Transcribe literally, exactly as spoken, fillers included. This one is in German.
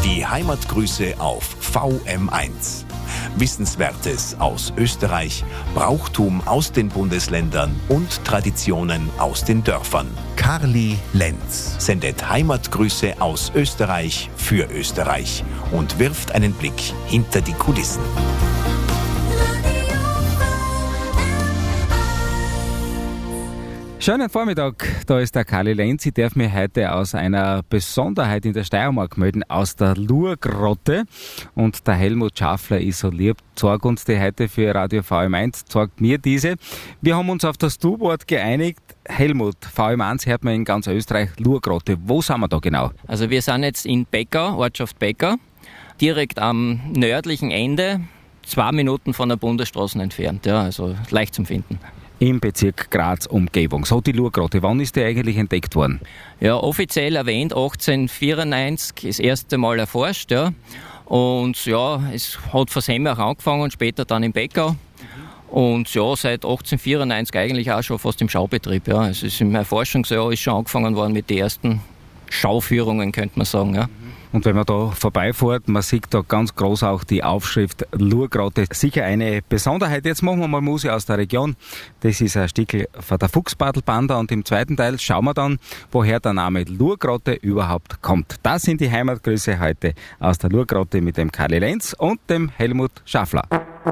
Die Heimatgrüße auf V M eins. Wissenswertes aus Österreich, Brauchtum aus den Bundesländern und Traditionen aus den Dörfern. Karli Lenz sendet Heimatgrüße aus Österreich für Österreich und wirft einen Blick hinter die Kulissen. Schönen Vormittag, da ist der Karli Lenz. Ich darf mich heute aus einer Besonderheit in der Steiermark melden, aus der Lurgrotte. Und der Helmut Schaffler ist so lieb, zeigt uns die heute für Radio V M eins, zeigt mir diese. Wir haben uns auf das Du-Wort geeinigt. Helmut, V M eins hört man in ganz Österreich, Lurgrotte. Wo sind wir da genau? Also wir sind jetzt in Becker, Ortschaft Becker, direkt am nördlichen Ende, zwei Minuten von der Bundesstraße entfernt, ja, also leicht zum Finden. Im Bezirk Graz Umgebung. So die Lurgrotte, wann ist die eigentlich entdeckt worden? Ja, offiziell erwähnt achtzehnhundertvierundneunzig, das erste Mal erforscht, ja. Und ja, es hat von Semmach angefangen und später dann in Beckau. Und ja, seit achtzehnhundertvierundneunzig eigentlich auch schon fast im Schaubetrieb, ja. Es ist im Erforschungsjahr ist schon angefangen worden mit den ersten Schauführungen, könnte man sagen, ja. Und wenn man da vorbeifährt, man sieht da ganz groß auch die Aufschrift Lurgrotte. Sicher eine Besonderheit. Jetzt machen wir mal Musik aus der Region. Das ist ein Stückchen von der Fuchsbartelbanda und im zweiten Teil schauen wir dann, woher der Name Lurgrotte überhaupt kommt. Das sind die Heimatgrüße heute aus der Lurgrotte mit dem Karli Lenz und dem Helmut Schaffler.